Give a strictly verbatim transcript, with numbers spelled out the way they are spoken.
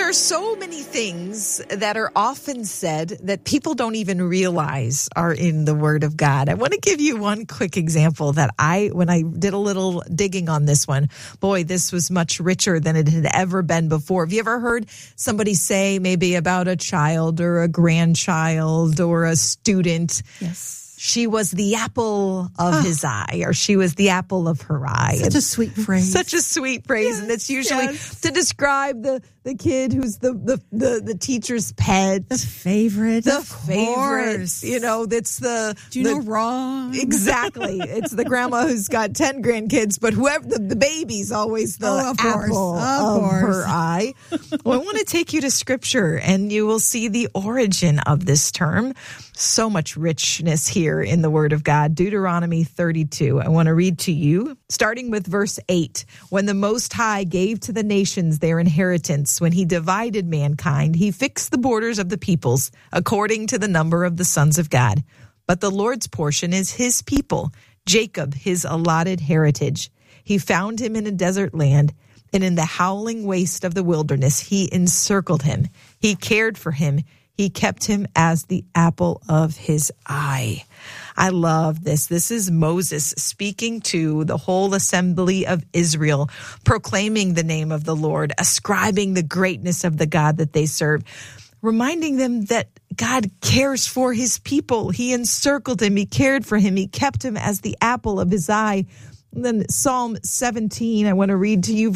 There are so many things that are often said that people don't even realize are in the Word of God. I want to give you one quick example that I, when I did a little digging on this one, boy, this was much richer than it had ever been before. Have you ever heard somebody say maybe about a child or a grandchild or a student? Yes. She was the apple of oh. his eye, or she was the apple of her eye. Such a sweet phrase. Such a sweet phrase. Yes, and it's usually yes. to describe the, the kid who's the, the, the, the teacher's pet. The favorite. The of favorite. Course. You know, that's the... Do you the, know wrong? Exactly. It's the grandma who's got ten grandkids, but whoever, the, the baby's always the oh, of apple of, of course. her eye. Well, I want to take you to Scripture, and you will see the origin of this term. So much richness here in the Word of God. Deuteronomy thirty-two. I want to read to you, starting with verse eight. When the Most High gave to the nations their inheritance, when he divided mankind, he fixed the borders of the peoples according to the number of the sons of God. But the Lord's portion is his people, Jacob, his allotted heritage. He found him in a desert land, and in the howling waste of the wilderness, he encircled him. He cared for him. He kept him as the apple of his eye. I love this. This is Moses speaking to the whole assembly of Israel, proclaiming the name of the Lord, ascribing the greatness of the God that they serve, reminding them that God cares for his people. He encircled him. He cared for him. He kept him as the apple of his eye. And then Psalm seventeen, I want to read to you